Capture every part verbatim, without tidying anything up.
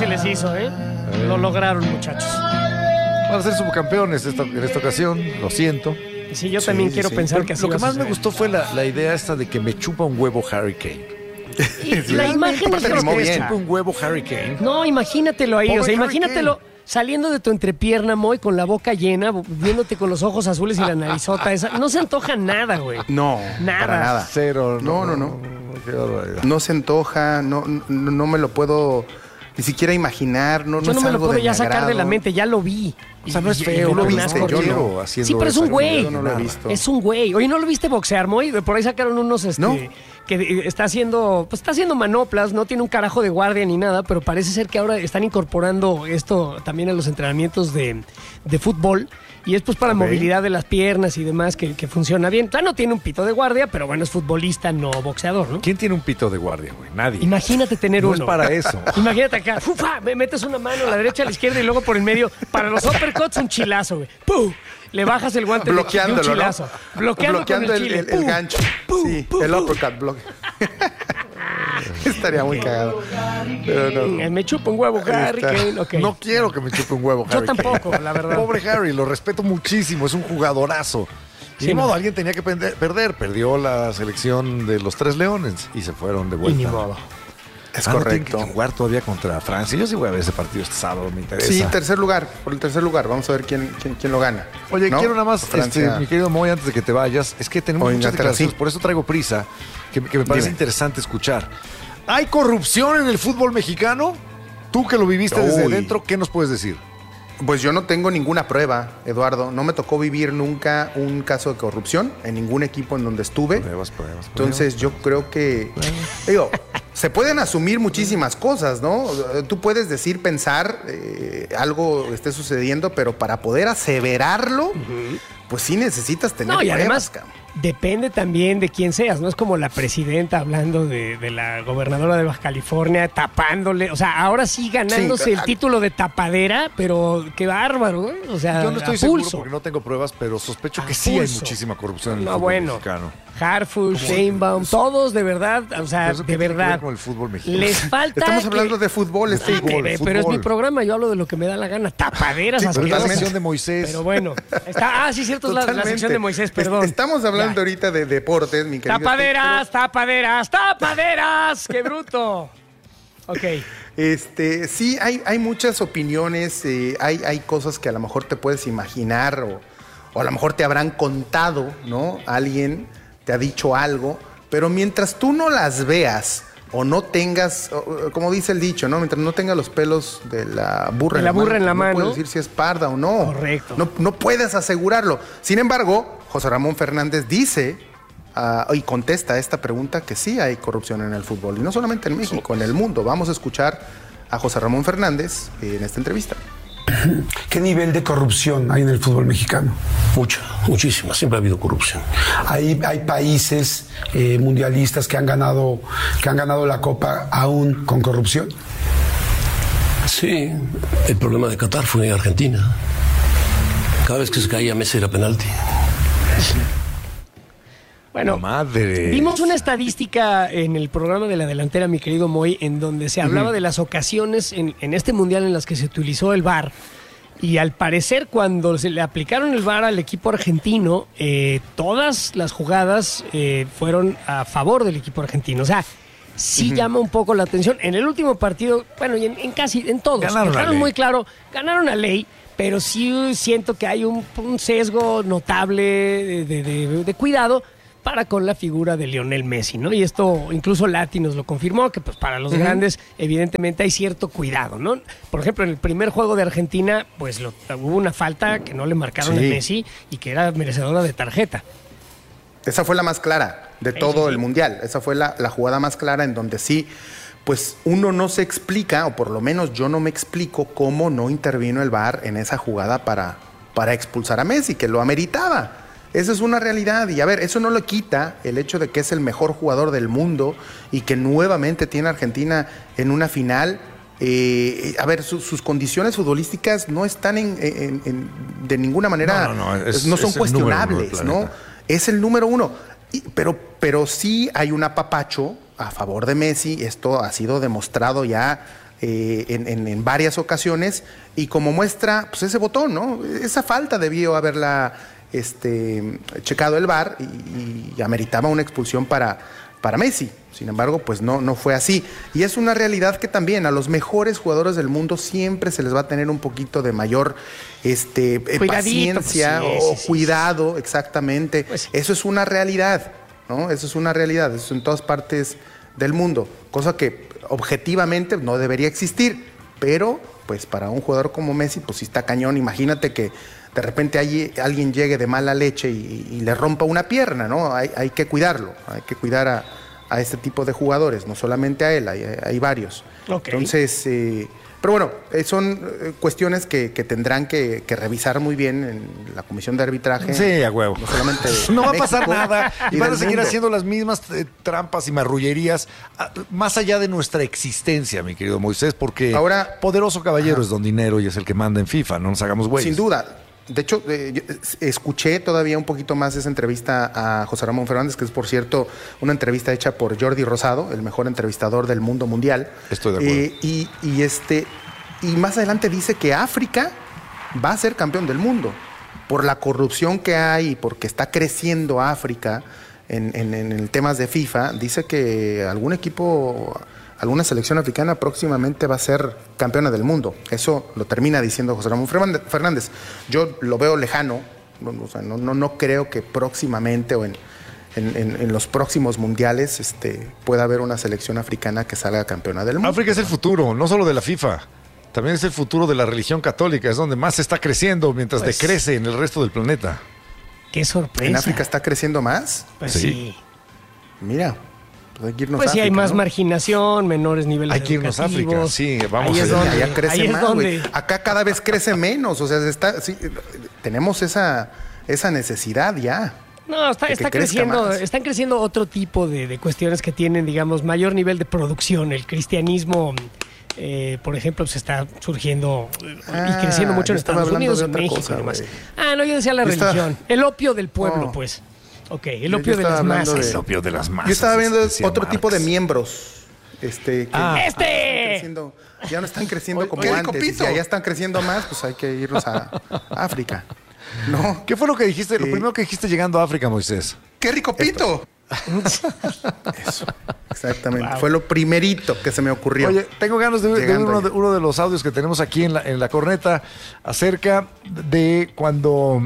se les hizo, ¿eh? eh. Lo lograron, muchachos. Van a ser subcampeones esta, en esta ocasión, lo siento. Sí, yo también sí, quiero sí. pensar Pero que así Lo que va más me gustó fue la, la idea esta de que me chupa un huevo Harry Kane. Y la imagen es que me chupa un huevo Harry Kane. No, imagínatelo ahí, Pobre o sea, Harry imagínatelo Kane. Saliendo de tu entrepierna, Moy, con la boca llena, viéndote con los ojos azules y la narizota esa. No se antoja nada, güey. No, nada. Para nada. Cero. No, no, no. No, no se antoja, no, no, no me lo puedo ni siquiera imaginar. No, yo no, no es me lo algo puedo de ya mi sacar agrado. de la mente, ya lo vi. O sea, no es feo, no lo viste, viste, yo no. Sí, pero es un güey. No lo he visto. Es un güey. Oye, ¿no lo viste boxear, Moy? Por ahí sacaron unos, este, ¿no? que está haciendo, pues está haciendo manoplas, no tiene un carajo de guardia ni nada, pero parece ser que ahora están incorporando esto también a los entrenamientos de, de fútbol. Y es pues para okay. movilidad de las piernas y demás, que, que funciona bien. O sea, no tiene un pito de guardia, pero bueno, es futbolista, no boxeador, ¿no? ¿Quién tiene un pito de guardia, güey? Nadie. Imagínate tener no uno. No es para eso. Imagínate acá, ¡fufa! Me metes una mano a la derecha, a la izquierda y luego por el medio. Para los uppercuts, un chilazo, güey. ¡Pum! Le bajas el guante bloqueándolo, de un chilazo. ¿no? Bloqueando, Bloqueando con el, el, chile. el, el gancho. ¡Pum! Sí, ¡Pum! el uppercut bloque. Estaría muy cagado. Pero no. Me chupa un huevo Harry Kane. Okay. No quiero que me chupe un huevo Harry Yo tampoco, Kane. la verdad. Pobre Harry, lo respeto muchísimo, es un jugadorazo. Y sí, de no. modo, alguien tenía que perder. Perdió la selección de los Tres Leones y se fueron de vuelta. Y ni modo. Es ah, correcto. No tienen que jugar todavía contra Francia. Yo sí voy a ver ese partido este sábado, me interesa. Sí, tercer lugar, por el tercer lugar. Vamos a ver quién, quién, quién lo gana. Oye, ¿no? quiero nada más, este, mi querido Moy, antes de que te vayas, es que tenemos o muchas declaraciones, sí. por eso traigo prisa, que, que me parece Dime. interesante escuchar. ¿Hay corrupción en el fútbol mexicano? Tú que lo viviste Uy. desde dentro, ¿qué nos puedes decir? Pues yo no tengo ninguna prueba, Eduardo. No me tocó vivir nunca un caso de corrupción en ningún equipo en donde estuve. Pruebas, pruebas, Entonces pruebas, yo creo que... Digo, se pueden asumir muchísimas cosas, ¿no? Tú puedes decir, pensar, eh, algo esté sucediendo, pero para poder aseverarlo, uh-huh. pues sí necesitas tener no, y pruebas, además, cabrón. Depende también de quién seas, ¿no? Es como la presidenta hablando de, de la gobernadora de Baja California tapándole, o sea, ahora sí ganándose sí, el a... título de tapadera, pero qué bárbaro, ¿eh? O sea, yo no estoy seguro porque no tengo pruebas, pero sospecho a que sí pulso. hay muchísima corrupción en no, el fútbol bueno. mexicano. Harfush, Sheinbaum, todos de verdad, o sea, de verdad. Con el fútbol mexicano. Les falta. Estamos hablando que... de fútbol, este ah, fútbol, pero, fútbol. pero es mi programa, yo hablo de lo que me da la gana. Tapaderas, sí, asquerosas. la sección de Moisés. Pero bueno, está, ah, sí, cierto, es la, la sección de Moisés, perdón. Estamos hablando ya. ahorita de deportes, mi querido. Tapaderas, pero... tapaderas, tapaderas, qué bruto. Ok. Este, sí, hay, hay muchas opiniones, eh, hay, hay cosas que a lo mejor te puedes imaginar o, o a lo mejor te habrán contado, ¿no? Alguien te ha dicho algo, pero mientras tú no las veas o no tengas, como dice el dicho, ¿no? Mientras no tengas los pelos de la burra, de la en, la burra en la mano, no puedes decir si es parda o no. Correcto. No, no puedes asegurarlo. Sin embargo, José Ramón Fernández dice uh, y contesta a esta pregunta que sí hay corrupción en el fútbol, y no solamente en México, en el mundo. Vamos a escuchar a José Ramón Fernández en esta entrevista. ¿Qué nivel de corrupción hay en el fútbol mexicano? Mucha, muchísima, siempre ha habido corrupción. Hay, hay países eh, mundialistas que han ganado, que han ganado la Copa aún con corrupción. Sí, el problema de Qatar fue en Argentina. Cada vez que se caía Messi era penalti. Bueno, madre. Vimos una estadística en el programa de La Delantera, mi querido Moy, en donde se hablaba uh-huh. de las ocasiones en, en este mundial en las que se utilizó el V A R. Y al parecer, cuando se le aplicaron el V A R al equipo argentino, eh, todas las jugadas eh, fueron a favor del equipo argentino. O sea, sí uh-huh. llama un poco la atención. En el último partido, bueno, y en, en casi en todos, ganaron, dejaron muy claro, ganaron a ley. Pero sí siento que hay un, un sesgo notable de, de, de, de cuidado para con la figura de Lionel Messi, ¿no? Y esto incluso Lati nos lo confirmó, que pues para los uh-huh. grandes evidentemente hay cierto cuidado, ¿no? Por ejemplo, en el primer juego de Argentina, pues lo, hubo una falta que no le marcaron sí. a Messi y que era merecedora de tarjeta. Esa fue la más clara de todo sí, sí, sí. el Mundial. Esa fue la, la jugada más clara en donde sí, pues uno no se explica, o por lo menos yo no me explico cómo no intervino el V A R en esa jugada para, para expulsar a Messi, que lo ameritaba. Esa es una realidad, y a ver, eso no lo quita el hecho de que es el mejor jugador del mundo y que nuevamente tiene a Argentina en una final. Eh, a ver, su, sus condiciones futbolísticas no están en, en, en, de ninguna manera, no, no, no, es, no son cuestionables, ¿no? Es el número uno, y, pero, pero sí hay un apapacho a favor de Messi. Esto ha sido demostrado ya eh, en, en, en varias ocasiones, y como muestra, pues ese botón, ¿no? Esa falta debió haberla este, checado el V A R y, y ameritaba una expulsión para, para Messi. Sin embargo, pues no, no fue así. Y es una realidad que también a los mejores jugadores del mundo siempre se les va a tener un poquito de mayor este, paciencia pues sí, o sí, sí, cuidado, exactamente. Pues sí. Eso es una realidad, ¿no? Eso es una realidad, eso es en todas partes del mundo. Cosa que objetivamente no debería existir, pero pues para un jugador como Messi, pues sí está cañón. Imagínate que de repente hay, alguien llegue de mala leche y, y le rompa una pierna, ¿no? Hay, hay que cuidarlo, hay que cuidar a, a este tipo de jugadores, no solamente a él, hay, hay varios. Okay. Entonces, eh, pero bueno, eh, son eh, cuestiones que, que tendrán que, que revisar muy bien en la comisión de arbitraje. Sí, a huevo. No solamente no va a México pasar nada y, y van a del seguir mundo. haciendo las mismas eh, trampas y marrullerías a, más allá de nuestra existencia, mi querido Moisés, porque Ahora, poderoso caballero es don dinero y es el que manda en FIFA, no nos hagamos güeyes. Sin duda. De hecho, eh, yo escuché todavía un poquito más esa entrevista a José Ramón Fernández, que es, por cierto, una entrevista hecha por Jordi Rosado, el mejor entrevistador del mundo mundial. Estoy de acuerdo. Eh, y, y, este, y más adelante dice que África va a ser campeón del mundo por la corrupción que hay, porque está creciendo África en, en, en temas de FIFA. Dice que algún equipo, alguna selección africana próximamente va a ser campeona del mundo. Eso lo termina diciendo José Ramón Fernández. Yo lo veo lejano, no, o sea, no, no, no creo que próximamente o en, en, en, en los próximos mundiales este, pueda haber una selección africana que salga campeona del mundo. África es el futuro, no solo de la FIFA, también es el futuro de la religión católica, es donde más está creciendo mientras Pues, decrece en el resto del planeta. Qué sorpresa. ¿En África está creciendo más? Pues Sí. sí. Mira, pues hay que irnos Pues a sí, hay África, más ¿no? marginación, menores niveles Hay que irnos a África, educativos. sí, vamos Ahí es allá. donde, Allá crece ahí es más, güey. donde- Acá cada vez crece menos, o sea, se está, sí, tenemos esa, esa necesidad ya. No, está, de que está crezca creciendo, más. están creciendo otro tipo de, de cuestiones que tienen, digamos, mayor nivel de producción. El cristianismo, eh, por ejemplo, se está surgiendo eh, Ah, y creciendo mucho en yo estaba Estados hablando Unidos, de en otra México cosa, y demás. güey. Ah, no, yo decía la Yo estaba- religión. El opio del pueblo, No. pues. Ok, el Yo- opio yo de estaba las hablando masas. de- El opio de las masas. Yo estaba viendo decía otro Marx. tipo de miembros. Este, que Ah. están ¡Este! creciendo- ya no están creciendo Oye, como oye, antes. Y Copito. si allá están creciendo más, pues hay que irnos a África. ¿No? ¿Qué fue lo que dijiste, lo Sí. primero que dijiste llegando a África, Moisés? ¡Qué rico pito! Eso, exactamente. Fue lo primerito que se me ocurrió. Oye, tengo ganas de ver de Llegando uno, allá. de uno de los audios que tenemos aquí en la, en la corneta acerca de cuando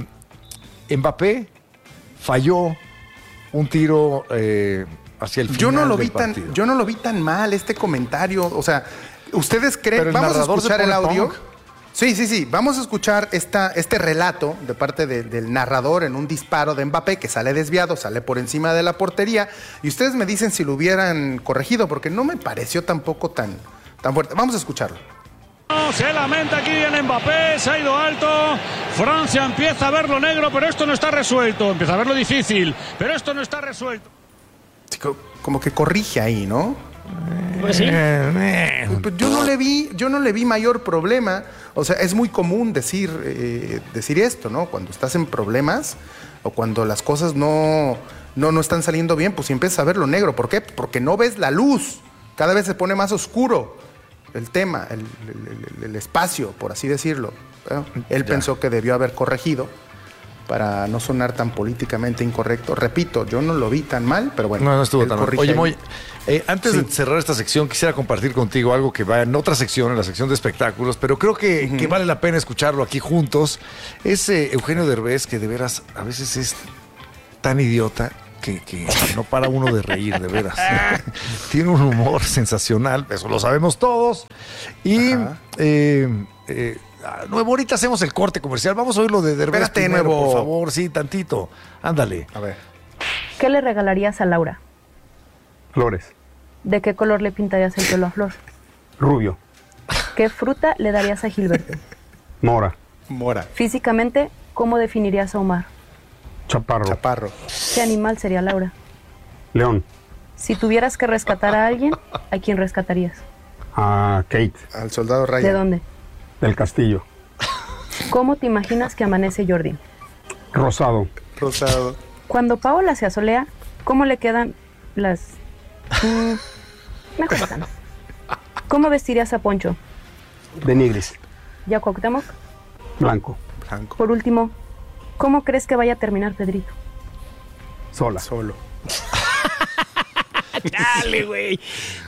Mbappé falló un tiro eh, hacia el final Yo no lo del vi tan, partido. yo no lo vi tan mal este comentario. O sea, ¿ustedes Pero creen? el Vamos a narrador se escuchar el pone audio. punk. Sí, sí, sí. Vamos a escuchar esta, este relato de parte de- del narrador en un disparo de Mbappé que sale desviado, sale por encima de la portería. Y ustedes me dicen si lo hubieran corregido, porque no me pareció tampoco tan, tan fuerte. Vamos a escucharlo. Se lamenta aquí en Mbappé, se ha ido alto. Francia empieza a ver lo negro, pero esto no está resuelto. Empieza a ver lo difícil, pero esto no está resuelto. Sí, co- como que corrige ahí, ¿no? Pues sí. Eh, Pues yo no le vi, yo no le vi mayor problema. O sea, es muy común decir, eh, decir esto, ¿no? Cuando estás en problemas o cuando las cosas no, no, no están saliendo bien, pues si empiezas a ver lo negro. ¿Por qué? Porque no ves la luz. Cada vez se pone más oscuro el tema, el, el- el- el espacio, por así decirlo. Bueno, él Ya. pensó que debió haber corregido para no sonar tan políticamente incorrecto. Repito, yo no lo vi tan mal, pero bueno. No, no estuvo él tan mal. corrige Oye, ahí. Moy, eh, antes Sí. de cerrar esta sección, quisiera compartir contigo algo que va en otra sección, en la sección de espectáculos, pero creo que, que vale la pena escucharlo aquí juntos. Es eh, Eugenio Derbez, que de veras a veces es tan idiota que, que no para uno de reír, de veras. Tiene un humor sensacional, eso lo sabemos todos. Y Ajá. eh, eh, ah, Nuevo, ahorita hacemos el corte comercial. Vamos a oír lo de Derbez Espérate, primero, Nuevo. por favor, sí, tantito. Ándale. A ver. ¿Qué le regalarías a Laura? Flores. ¿De qué color le pintarías el pelo a Flor? Rubio. ¿Qué fruta le darías a Gilberto? Mora. Mora. Físicamente, ¿cómo definirías a Omar? Chaparro. Chaparro. ¿Qué animal sería Laura? León. Si tuvieras que rescatar a alguien, ¿a quién rescatarías? A Kate. Al soldado Ryan. ¿De dónde? Del Castillo. ¿Cómo te imaginas que amanece Jordi? Rosado. Rosado. Cuando Paola se asolea, ¿cómo le quedan las... Mm, mejor esa no. ¿Cómo vestirías a Poncho? De Nigris. ¿Y a Cuauhtémoc? Blanco. Blanco. Por último, ¿cómo crees que vaya a terminar Pedrito? Sola. Solo. Dale, güey.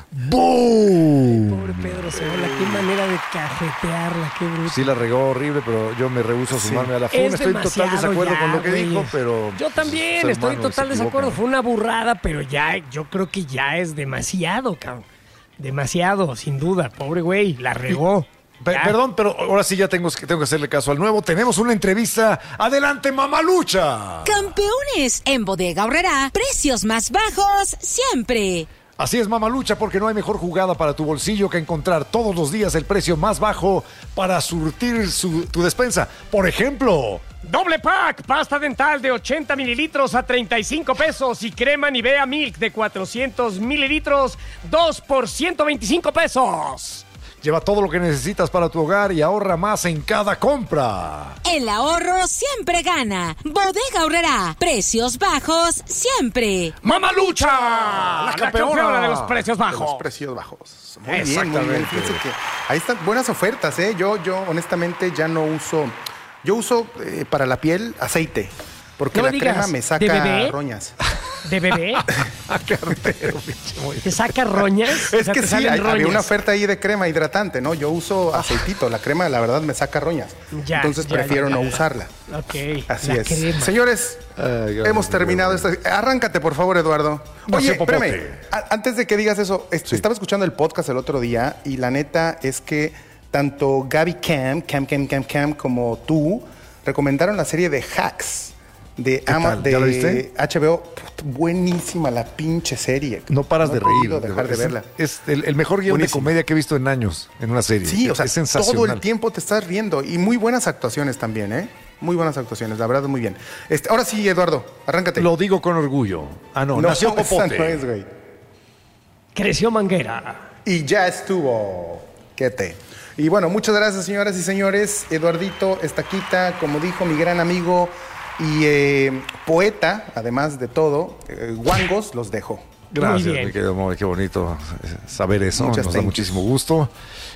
¡Boom! Pobre Pedro Sola, qué manera de cajetearla, qué bruto. Sí la regó horrible, pero yo me rehúso a sumarme a la funa. Es Estoy en total demasiado desacuerdo ya, con lo que güey. dijo, pero... Yo también ser estoy en humano, total se desacuerdo. equivocan. Fue una burrada, pero ya, yo creo que ya es demasiado, cabrón. Demasiado, sin duda. Pobre güey, la regó. Pe- Ya. Perdón, pero ahora sí ya tengo que, tengo que hacerle caso al nuevo. Tenemos una entrevista. ¡Adelante, Mamalucha! Campeones en Bodega Aurrerá, precios más bajos siempre. Así es, Mamalucha, porque no hay mejor jugada para tu bolsillo que encontrar todos los días el precio más bajo para surtir su- tu despensa. Por ejemplo... Doble pack, pasta dental de ochenta mililitros a treinta y cinco pesos y crema Nivea Milk de cuatrocientos mililitros, dos por ciento veinticinco pesos. Lleva todo lo que necesitas para tu hogar y ahorra más en cada compra. El ahorro siempre gana. Bodega Aurrerá, precios bajos siempre. ¡Mamalucha! La campeona. campeona de los precios De los bajos. precios bajos. Muy bien, muy Exactamente. bien. Fíjense que ahí están buenas ofertas, ¿eh? Yo, yo honestamente ya no uso... Yo uso eh, para la piel aceite, porque No me la digas, crema me ¿de saca bebé? roñas. ¿De bebé? Ah, qué artero, pinche Moy. ¿Te saca roñas? O Es sea, que te sí, salen hay- había roñas. una oferta ahí de crema hidratante, ¿no? Yo uso aceitito, la crema la verdad me saca roñas. Ya, Entonces ya, prefiero ya, no ya. usarla. Ok, Así la es. crema. Señores, Ay, gracias, hemos terminado Dios. esta... Arráncate, por favor, Eduardo. No Oye, sé, popote. espérame. A- Antes de que digas eso, est- Sí. estaba escuchando el podcast el otro día y la neta es que tanto Gaby Cam, Cam, Cam, Cam, Cam, como tú recomendaron la serie de Hacks de, Ama- tal? ¿Ya la de viste? H B O. Put, buenísima la pinche serie. No paras No de he podido reír. dejar de Es- verla. Es el, el mejor guión Buenísimo. de comedia que he visto en años en una serie. Sí, o sea, es sensacional. todo el tiempo te estás riendo. Y muy buenas actuaciones también, ¿eh? Muy buenas actuaciones, la verdad, muy bien. Este, ahora sí, Eduardo, arráncate. Lo digo con orgullo. Ah, no, nació esa Popote. no es, güey. Creció Manguera. Y ya estuvo. ¿Qué te? Y bueno, muchas gracias, señoras y señores. Eduardito Estaquita, como dijo mi gran amigo y eh, poeta, además de todo, eh, guangos, los dejo. Gracias, Muy bien. mi querido Moy, qué bonito saber eso. Muchas Nos da thank muchísimo gusto.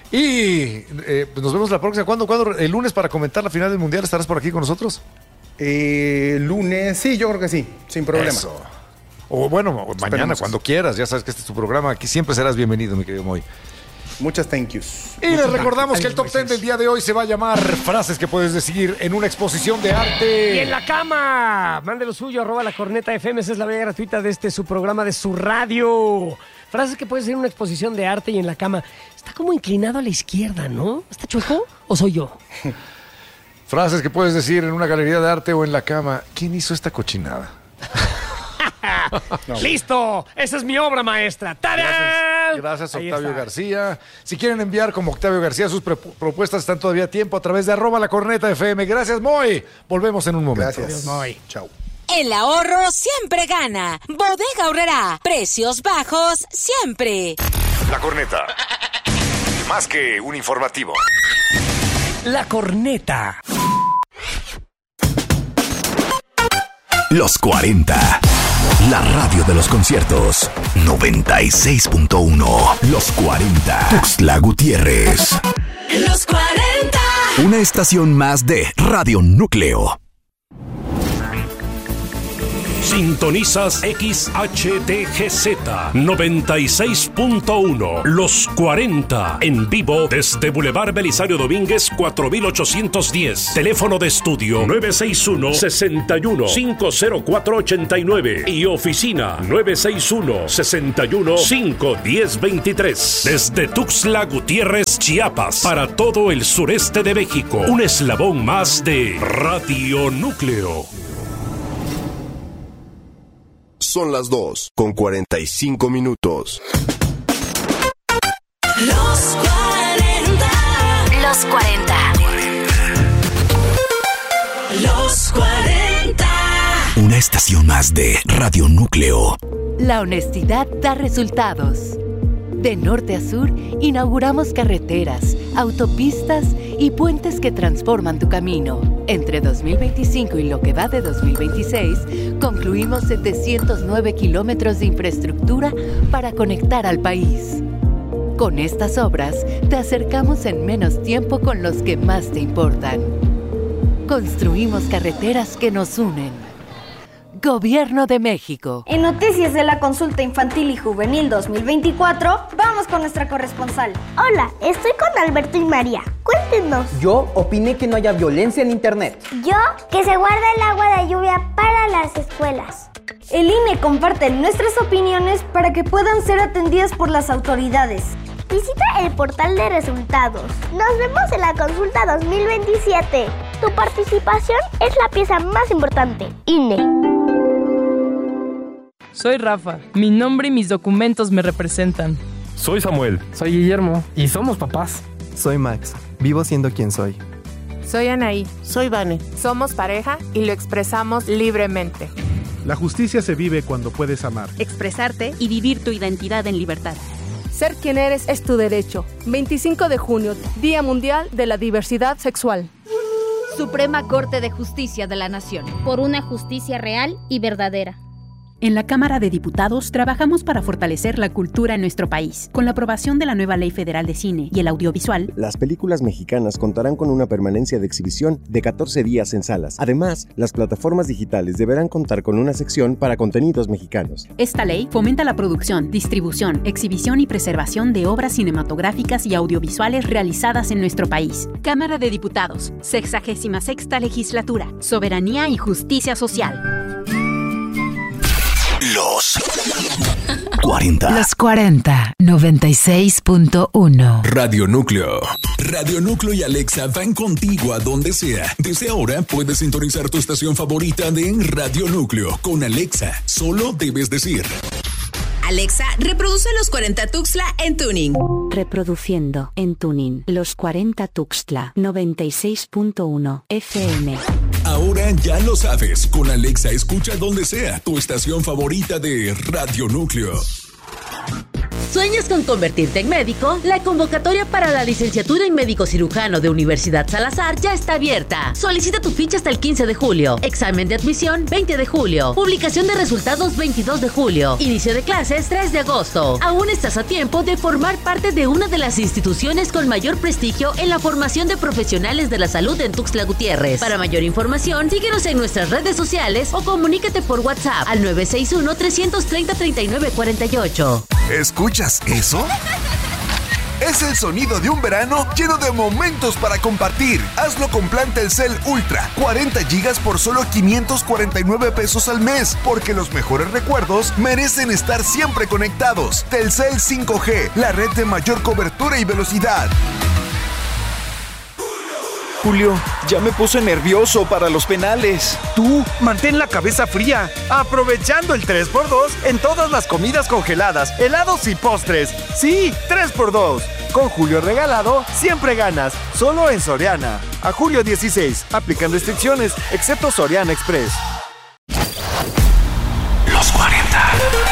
Y eh, pues nos vemos la próxima. ¿Cuándo, ¿Cuándo? ¿El lunes para comentar la final del Mundial? ¿Estarás por aquí con nosotros? Eh, lunes, sí, yo creo que sí, sin problema. Eso. O bueno, mañana, Esperemos cuando eso. quieras. Ya sabes que este es tu programa. Aquí siempre serás bienvenido, mi querido Moy. Muchas thank yous. Y les recordamos que el top ten del día de hoy se va a llamar frases que puedes decir en una exposición de arte. Y en la cama, mande lo suyo, arroba la corneta F M, esa es la vía gratuita de este su programa de su radio. Frases que puedes decir en una exposición de arte y en la cama. Está como inclinado a la izquierda, ¿no? ¿Está chueco o soy yo? Frases que puedes decir en una galería de arte o en la cama. ¿Quién hizo esta cochinada? ¡Listo! Esa es mi obra maestra. ¡Tarán! Gracias, Ahí Octavio está. García. Si quieren enviar como Octavio García sus pre- propuestas, están todavía a tiempo a través de arroba la corneta F M. Gracias, Moy. Volvemos en un momento. Gracias. Adiós, Moy. Chao. El ahorro siempre gana. Bodega Aurrerá, precios bajos siempre. La corneta. Más que un informativo. La corneta. Los cuarenta. La radio de los conciertos. noventa y seis punto uno. Los cuarenta. Tuxtla Gutiérrez. Los cuarenta. Una estación más de Radio Núcleo. Sintonizas X H D G Z noventa y seis punto uno. Los cuarenta. En vivo desde Boulevard Belisario Domínguez cuatro mil ochocientos diez. Teléfono de estudio nueve seis uno, seis uno, cinco cero cuatro, ocho nueve. Y oficina nueve seis uno, seis uno, cinco uno cero, dos tres. Desde Tuxtla Gutiérrez, Chiapas. Para todo el sureste de México. Un eslabón más de Radio Núcleo. Son las dos con cuarenta y cinco minutos. Los cuarenta. Los cuarenta. Los cuarenta. Una estación más de Radio Núcleo. La honestidad da resultados. De norte a sur, inauguramos carreteras, autopistas y puentes que transforman tu camino. Entre dos mil veinticinco y lo que va de dos mil veintiséis, concluimos setecientos nueve kilómetros de infraestructura para conectar al país. Con estas obras, te acercamos en menos tiempo con los que más te importan. Construimos carreteras que nos unen. Gobierno de México. En noticias de la consulta infantil y juvenil dos mil veinticuatro, vamos con nuestra corresponsal. Hola, estoy con Alberto y María. Cuéntenos. Yo opiné que no haya violencia en internet. Yo, que se guarda el agua de lluvia para las escuelas. El I N E comparte nuestras opiniones para que puedan ser atendidas por las autoridades. Visita el portal de resultados. Nos vemos en la consulta dos mil veintisiete. Tu participación es la pieza más importante. I N E. Soy Rafa. Mi nombre y mis documentos me representan. Soy Samuel. Soy Guillermo. Y somos papás. Soy Max. Vivo siendo quien soy. Soy Anaí. Soy Vane. Somos pareja y lo expresamos libremente. La justicia se vive cuando puedes amar, expresarte y vivir tu identidad en libertad. Ser quien eres es tu derecho. veinticinco de junio, Día Mundial de la Diversidad Sexual. Suprema Corte de Justicia de la Nación. Por una justicia real y verdadera. En la Cámara de Diputados trabajamos para fortalecer la cultura en nuestro país. Con la aprobación de la nueva Ley Federal de Cine y el Audiovisual, las películas mexicanas contarán con una permanencia de exhibición de catorce días en salas. Además, las plataformas digitales deberán contar con una sección para contenidos mexicanos. Esta ley fomenta la producción, distribución, exhibición y preservación de obras cinematográficas y audiovisuales realizadas en nuestro país. Cámara de Diputados, sexagésima sexta Legislatura, Soberanía y Justicia Social. Los cuarenta. Los cuarenta, noventa y seis punto uno. Radio Núcleo. Radio Núcleo y Alexa van contigo a donde sea. Desde ahora puedes sintonizar tu estación favorita de Radio Núcleo. Con Alexa, solo debes decir: Alexa, reproduce Los cuarenta Tuxtla en tuning. Reproduciendo en tuning Los cuarenta Tuxtla, noventa y seis punto uno F M. Ahora ya lo sabes, con Alexa escucha donde sea tu estación favorita de Radio Núcleo. ¿Sueñas con convertirte en médico? La convocatoria para la licenciatura en médico cirujano de Universidad Salazar ya está abierta. Solicita tu ficha hasta el quince de julio. Examen de admisión veinte de julio. Publicación de resultados veintidós de julio. Inicio de clases tres de agosto. Aún estás a tiempo de formar parte de una de las instituciones con mayor prestigio en la formación de profesionales de la salud en Tuxtla Gutiérrez. Para mayor información, síguenos en nuestras redes sociales o comunícate por WhatsApp al nueve seis uno, tres tres cero, tres nueve cuatro ocho. ¿Escuchas eso? Es el sonido de un verano lleno de momentos para compartir. Hazlo con plan Telcel Ultra, cuarenta gigas por solo quinientos cuarenta y nueve pesos al mes, porque los mejores recuerdos merecen estar siempre conectados. Telcel cinco G, la red de mayor cobertura y velocidad. Julio, ya me puse nervioso para los penales. Tú, mantén la cabeza fría, aprovechando el tres por dos en todas las comidas congeladas, helados y postres. Sí, tres por dos. Con Julio regalado, siempre ganas. Solo en Soriana. A julio dieciséis, aplican restricciones, excepto Soriana Express. Los cuarenta.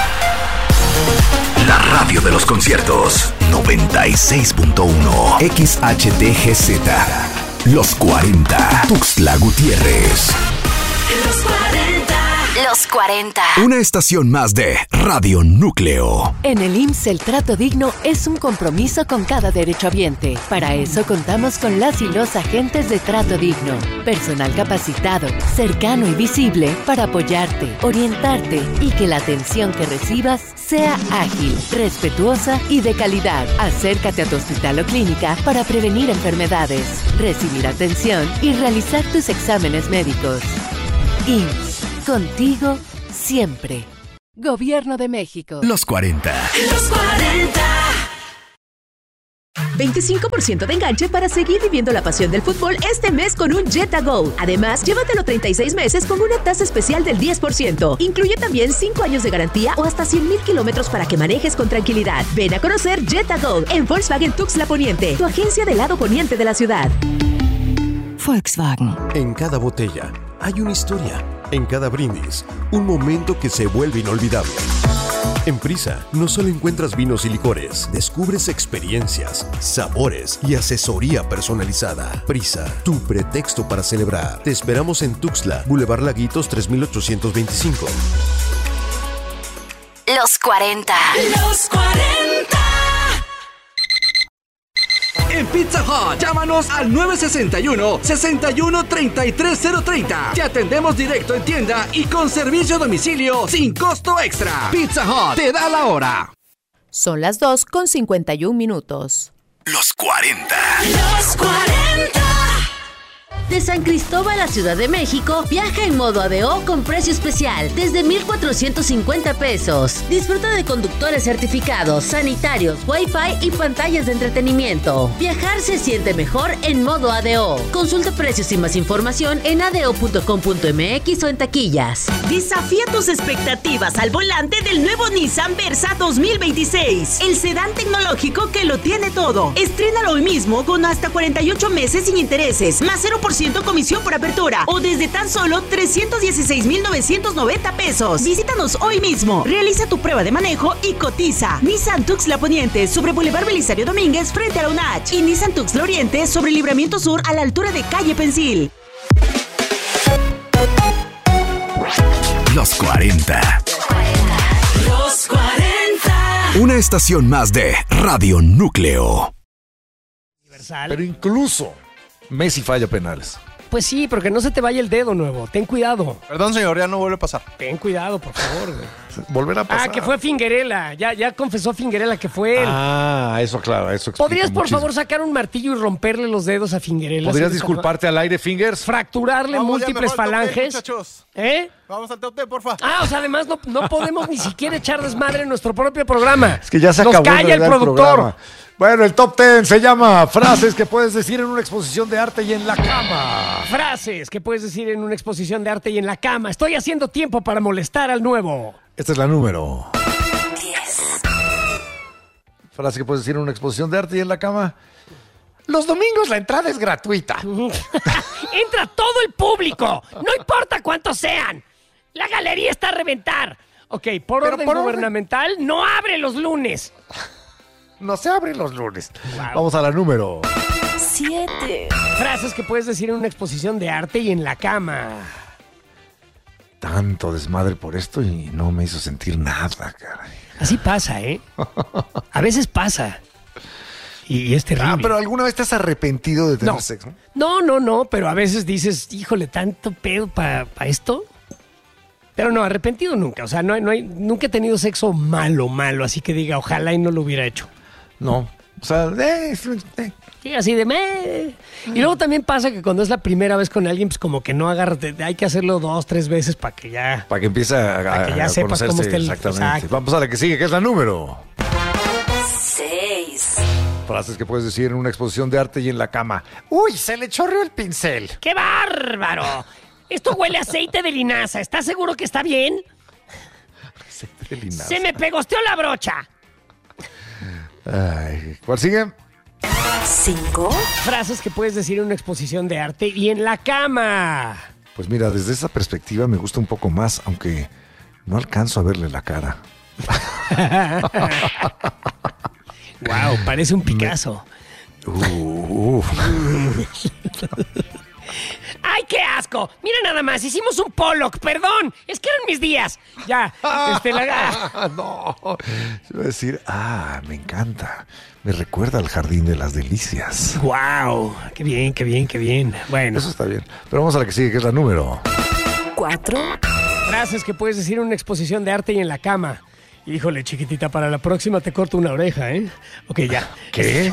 La radio de los conciertos. noventa y seis punto uno. X H T G Z. Los cuarenta. Tuxtla Gutiérrez. Los cuarenta. Los cuarenta. Una estación más de Radio Núcleo. En el I M S S el trato digno es un compromiso con cada derechohabiente. Para eso contamos con las y los agentes de trato digno. Personal capacitado, cercano y visible para apoyarte, orientarte y que la atención que recibas sea ágil, respetuosa y de calidad. Acércate a tu hospital o clínica para prevenir enfermedades, recibir atención y realizar tus exámenes médicos. I M S S. Contigo siempre. Gobierno de México. Los cuarenta. Los cuarenta. veinticinco por ciento de enganche para seguir viviendo la pasión del fútbol este mes con un Jetta Go. Además, llévatelo treinta y seis meses con una tasa especial del diez por ciento. Incluye también cinco años de garantía o hasta cien mil kilómetros para que manejes con tranquilidad. Ven a conocer Jetta Go en Volkswagen Tuxtla Poniente, tu agencia del lado poniente de la ciudad. Volkswagen. En cada botella hay una historia. En cada brindis, un momento que se vuelve inolvidable. En Prisa, no solo encuentras vinos y licores, descubres experiencias, sabores y asesoría personalizada. Prisa, tu pretexto para celebrar. Te esperamos en Tuxtla, Boulevard Laguitos tres mil ochocientos veinticinco. Los cuarenta. Los cuarenta. en Pizza Hut. Llámanos al nueve seis uno, seis uno, tres tres cero tres cero. Te atendemos directo en tienda y con servicio a domicilio sin costo extra. Pizza Hut te da la hora. Son las dos con cincuenta y un minutos. Los cuarenta. Los cuarenta. De San Cristóbal a Ciudad de México, viaja en modo A D O con precio especial desde mil cuatrocientos cincuenta pesos. Disfruta de conductores certificados, sanitarios, wifi y pantallas de entretenimiento. Viajar se siente mejor en modo A D O. Consulta precios y más información en a d o punto com punto m x o en taquillas. Desafía tus expectativas al volante del nuevo Nissan Versa dos mil veintiséis. El sedán tecnológico que lo tiene todo. Estrénalo hoy mismo con hasta cuarenta y ocho meses sin intereses, más cero por ciento comisión por apertura o desde tan solo trescientos dieciséis mil novecientos noventa pesos. Visítanos hoy mismo. Realiza tu prueba de manejo y cotiza. Nissan Tuxtla Poniente sobre Boulevard Belisario Domínguez frente a la U N A C y Nissan Tuxtla Oriente sobre Libramiento Sur a la altura de Calle Pensil. Los cuarenta. Los cuarenta. Una estación más de Radio Núcleo. Pero incluso Messi falla penales. Pues sí, pero que no se te vaya el dedo, Nuevo. Ten cuidado. Perdón, señor, ya no vuelve a pasar. Ten cuidado, por favor. Volver a pasar. Ah, que fue Finguerela. Ya, ya confesó Finguerela que fue él. Ah, eso claro, eso explica ¿Podrías, por muchísimo. favor, sacar un martillo y romperle los dedos a Finguerela? ¿Podrías disculparte al aire, Fingers? Fracturarle Vamos, múltiples ya me voy al top falanges. ten, muchachos. ¿Eh? Vamos al top ten, porfa. Ah, o sea, además no, no podemos ni siquiera echar desmadre en nuestro propio programa. Es que ya se Nos acabó calla el el productor. programa. Bueno, el top ten se llama Frases que puedes decir en una exposición de arte y en la cama. Frases que puedes decir en una exposición de arte y en la cama. Estoy haciendo tiempo para molestar al Nuevo. Esta es la número diez. Frase que puedes decir en una exposición de arte y en la cama. Los domingos la entrada es gratuita. Entra todo el público. No importa cuántos sean. La galería está a reventar. Ok, por Pero orden por gubernamental, orden... no abre los lunes. No se abre los lunes. Wow. Vamos a la número siete. Frases que puedes decir en una exposición de arte y en la cama. Tanto desmadre por esto y no me hizo sentir nada, caray. Así pasa, ¿eh? A veces pasa. Y es terrible. Ah, pero ¿alguna vez te has arrepentido de tener no. sexo? No, no, no, pero a veces dices, híjole, tanto pedo para pa esto. Pero no, arrepentido nunca. O sea, no, no hay, nunca he tenido sexo malo, malo, así que diga, ojalá y no lo hubiera hecho. No. O sea, eh, eh. Sí, así de me. Y luego también pasa que cuando es la primera vez con alguien, pues como que no agarras, hay que hacerlo dos, tres veces para que ya. Para que empiece a, para que ya a sepas cómo está el. Exactamente. Exacto. Vamos a la que sigue, que es la número seis. Frases que puedes decir en una exposición de arte y en la cama. ¡Uy, se le chorreó el pincel! ¡Qué bárbaro! Esto huele a aceite de linaza. ¿Estás seguro que está bien? Aceite de linaza. Se me pegosteó la brocha. Ay, ¿cuál sigue? Cinco. Frases que puedes decir en una exposición de arte y en la cama. Pues mira, desde esa perspectiva me gusta un poco más, aunque no alcanzo a verle la cara. Wow, parece un Picasso. Uh, uh. ¡Ay, qué asco! Mira nada más, hicimos un Pollock, perdón, es que eran mis días. Ya, este la... No, iba a decir, ah, me encanta. Me recuerda al Jardín de las Delicias. ¡Wow! ¡Qué bien, qué bien, qué bien! Bueno. Eso está bien. Pero vamos a la que sigue, que es la número cuatro. Frases que puedes decir en una exposición de arte y en la cama. Híjole, chiquitita, para la próxima te corto una oreja, ¿eh? Ok, ya. ¿Qué?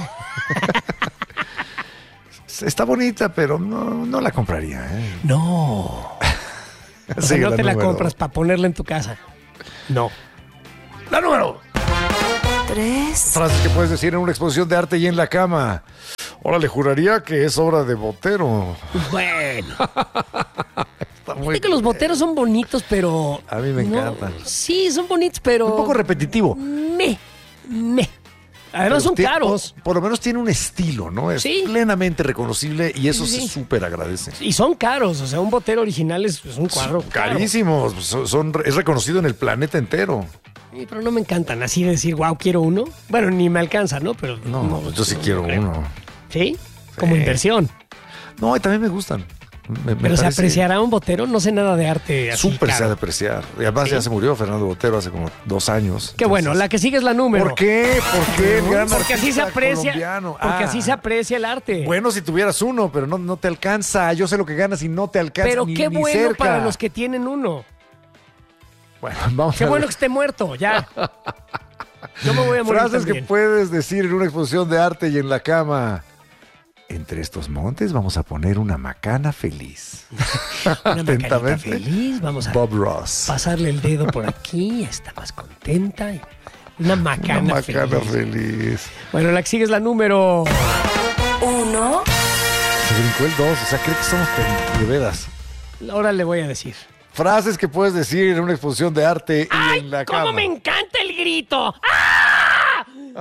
Está bonita, pero no, no la compraría, ¿eh? No. O sea, no te la compras para ponerla en tu casa. No. La número tres. Frases que puedes decir en una exposición de arte y en la cama. Ahora le juraría que es obra de Botero. Bueno. Fíjate que los boteros son bonitos, pero... A mí me no, encantan. Sí, son bonitos, pero... Un poco repetitivo. Me, me. Además son tiene, caros. Por, por lo menos tiene un estilo, ¿no? Es sí. plenamente reconocible y eso sí. se súper agradece. Y son caros, o sea, un botero original es, es un cuadro son carísimos, caro. Son, son, es reconocido en el planeta entero. Sí, pero no me encantan así de decir, wow, quiero uno. Bueno, ni me alcanza, ¿no? Pero No, no yo sí quiero creo. uno. ¿Sí? Como sí. inversión. No, y también me gustan. Me, me Pero se parece apreciará un Botero, no sé nada de arte así. súper se ha claro. de apreciar. Y además Sí. ya se murió Fernando Botero hace como dos años. Qué bueno, la que sigue es la número. ¿Por qué? ¿Por qué? El gran Porque así se artista aprecia, colombiano. porque Ah. así se aprecia el arte. Bueno, si tuvieras uno, pero no, no te alcanza. Yo sé lo que ganas y no te alcanza. Pero ni, qué ni bueno cerca. para los que tienen uno. Bueno, vamos Qué a bueno ver. que esté muerto, ya. Yo me voy a morir Frases también. que puedes decir en una exposición de arte y en la cama. Entre estos montes vamos a poner una macana feliz. Una macarita Atentamente, feliz, vamos a Bob Ross. pasarle el dedo por aquí, está más contenta. y- Una macana, Una macana feliz. feliz. Bueno, la que sigue es la número Uno. Se brincó el dos, o sea, cree que somos pen- de veras. Ahora le voy a decir. Frases que puedes decir en una exposición de arte y en la ¡Cómo cama. me encanta el grito! ¡Ah!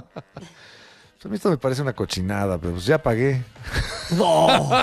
A mí esto me parece una cochinada, pero pues ya pagué. Oh.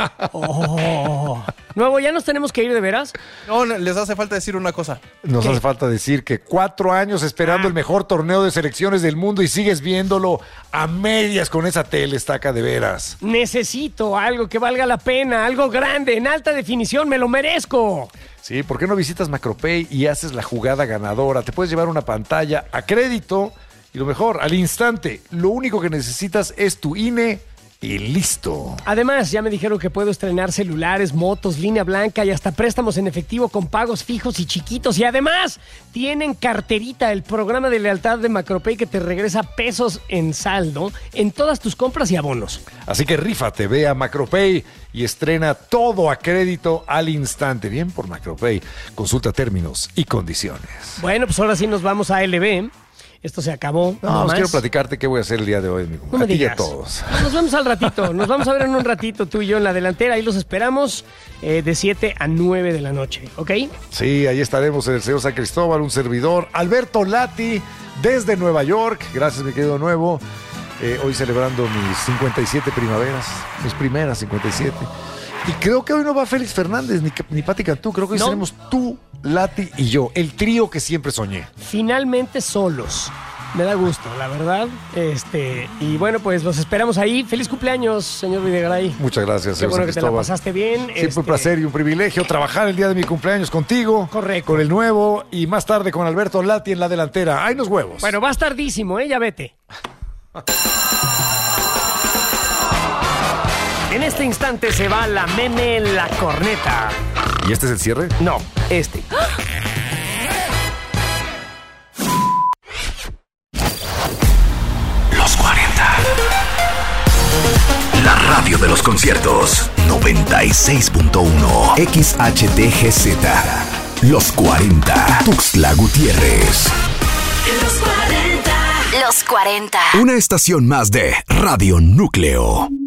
Oh. Nuevo, ¿ya nos tenemos que ir de veras? No, no, les hace falta decir una cosa. Nos ¿Qué? hace falta decir que cuatro años esperando Ah. el mejor torneo de selecciones del mundo y sigues viéndolo a medias con esa tele, estaca de veras. Necesito algo que valga la pena, algo grande, en alta definición, me lo merezco. Sí, ¿por qué no visitas Macropay y haces la jugada ganadora? Te puedes llevar una pantalla a crédito y lo mejor, al instante. Lo único que necesitas es tu I N E y listo. Además, ya me dijeron que puedo estrenar celulares, motos, línea blanca y hasta préstamos en efectivo con pagos fijos y chiquitos. Y además, tienen carterita, el programa de lealtad de Macropay que te regresa pesos en saldo en todas tus compras y abonos. Así que rífate, ve a Macropay y estrena todo a crédito al instante. Bien por Macropay. Consulta términos y condiciones. Bueno, pues ahora sí nos vamos a L B. Esto se acabó. No, no pues más. quiero platicarte qué voy a hacer el día de hoy, mi No me a ti y a digas. todos. Nos vemos al ratito. Nos vamos a ver en un ratito tú y yo en la delantera. Ahí los esperamos eh, de siete a nueve de la noche. ¿Ok? Sí, ahí estaremos en el señor San Cristóbal, un servidor, Alberto Lati, desde Nueva York. Gracias, mi querido Nuevo. Eh, hoy celebrando mis cincuenta y siete primaveras, mis primeras cincuenta y siete. Y creo que hoy no va Félix Fernández ni, ni Pati Cantú. Creo que hoy No. seremos tú, Lati y yo, el trío que siempre soñé. Finalmente solos. Me da gusto, la verdad. Este, y bueno, pues los esperamos ahí. Feliz cumpleaños, señor Videgaray. Muchas gracias, Qué señor bueno San que te la Cristóbal. pasaste bien. Siempre Este, un placer y un privilegio trabajar el día de mi cumpleaños contigo. Correcto. Con el Nuevo y más tarde con Alberto Lati en la delantera. ¡Ay, los huevos! Bueno, va a estar tardísimo, ¿eh? Ya vete. En este instante se va la meme la corneta. ¿Y este es el cierre? No, este. Los cuarenta. La radio de los conciertos. noventa y seis punto uno. X H T G Z. Los cuarenta. Tuxtla Gutiérrez. Los cuarenta. Los cuarenta. Una estación más de Radio Núcleo.